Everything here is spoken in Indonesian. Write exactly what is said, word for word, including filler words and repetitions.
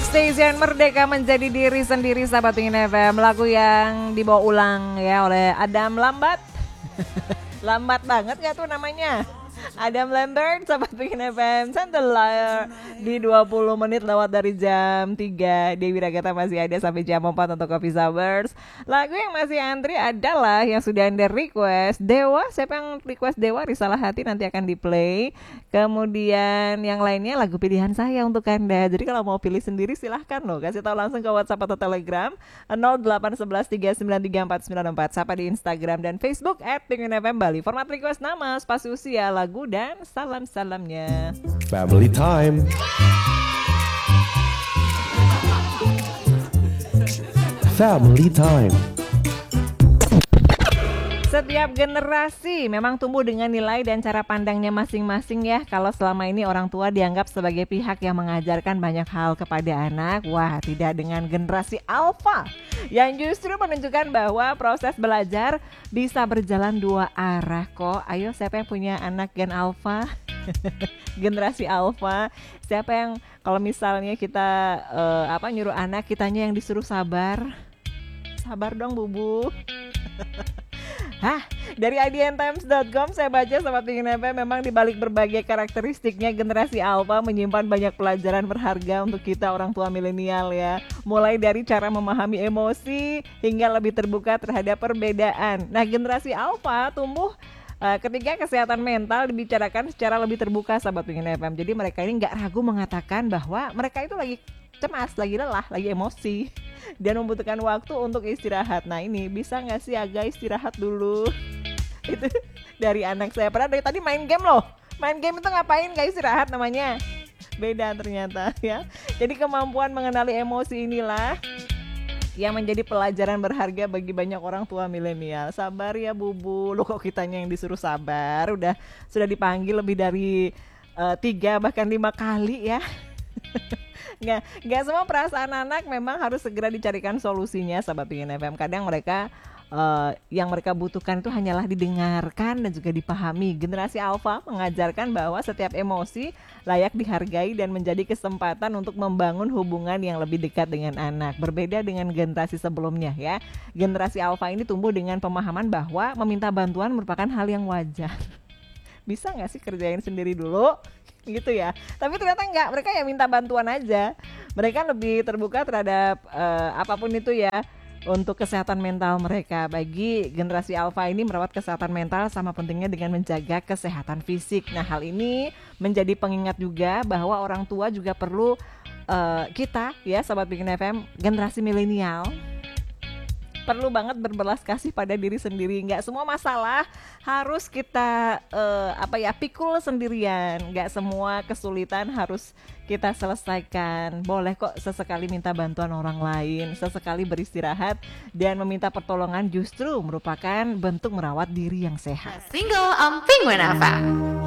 Station Merdeka Menjadi Diri Sendiri, sahabat Pingin F M. Lagu yang dibawa ulang ya oleh Adam Lambert. Lambat banget gak tuh namanya? Adam Lambert, sahabat Pingin F M. Chandelier di dua puluh menit lewat dari jam tiga. Dewi Ragata masih ada sampai jam empat untuk Coffee Lovers. Lagu yang masih antri adalah yang sudah Anda request, Dewa. Siapa yang request Dewa? Risalah Hati nanti akan di play. Kemudian yang lainnya lagu pilihan saya untuk Anda. Jadi kalau mau pilih sendiri silahkan loh. Kasih tahu langsung ke WhatsApp atau Telegram nol delapan satu satu tiga sembilan tiga empat sembilan empat. Sapa di Instagram dan Facebook at Pingin F M Bali. Format request nama, spasi usia, lagu dan salam-salamnya. Family time. Family time. Setiap generasi memang tumbuh dengan nilai dan cara pandangnya masing-masing ya. Kalau selama ini orang tua dianggap sebagai pihak yang mengajarkan banyak hal kepada anak, wah tidak dengan generasi Alpha yang justru menunjukkan bahwa proses belajar bisa berjalan dua arah kok. Ayo, siapa yang punya anak gen Alpha? Generasi Alpha, siapa yang kalau misalnya kita uh, apa nyuruh anak, kitanya yang disuruh sabar? Sabar dong bubu. Hah, dari I D N times dot com saya baca, sahabat Pingin F M, memang dibalik berbagai karakteristiknya generasi Alpha menyimpan banyak pelajaran berharga untuk kita orang tua milenial ya. Mulai dari cara memahami emosi hingga lebih terbuka terhadap perbedaan. Nah, generasi Alpha tumbuh uh, ketika kesehatan mental dibicarakan secara lebih terbuka, sahabat Pingin F M. Jadi mereka ini nggak ragu mengatakan bahwa mereka itu lagi cemas, lagi lelah, lagi emosi dan membutuhkan waktu untuk istirahat. Nah ini bisa gak sih agak istirahat dulu? Itu dari anak saya. Padahal dari tadi main game loh. Main game itu ngapain gak istirahat namanya? Beda ternyata ya. Jadi kemampuan mengenali emosi inilah yang menjadi pelajaran berharga bagi banyak orang tua milenial. Sabar ya bubu. Loh kok kitanya yang disuruh sabar? Udah sudah dipanggil lebih dari uh, tiga bahkan lima kali ya. Nggak, nggak semua perasaan anak memang harus segera dicarikan solusinya, sahabat Pingin F M. Kadang mereka uh, yang mereka butuhkan itu hanyalah didengarkan dan juga dipahami. Generasi Alpha mengajarkan bahwa setiap emosi layak dihargai dan menjadi kesempatan untuk membangun hubungan yang lebih dekat dengan anak. Berbeda dengan generasi sebelumnya ya. Generasi Alpha ini tumbuh dengan pemahaman bahwa meminta bantuan merupakan hal yang wajar. Bisa nggak sih kerjain sendiri dulu? Gitu ya. Tapi ternyata enggak, mereka yang minta bantuan aja. Mereka lebih terbuka terhadap uh, apapun itu ya untuk kesehatan mental mereka. Bagi generasi Alpha ini merawat kesehatan mental sama pentingnya dengan menjaga kesehatan fisik. Nah, hal ini menjadi pengingat juga bahwa orang tua juga perlu uh, kita ya, sahabat Pingin F M, generasi milenial perlu banget berbelas kasih pada diri sendiri. Nggak semua masalah harus kita uh, apa ya pikul sendirian. Nggak semua kesulitan harus kita selesaikan. Boleh kok sesekali minta bantuan orang lain, sesekali beristirahat dan meminta pertolongan justru merupakan bentuk merawat diri yang sehat. Single on Penguin F M.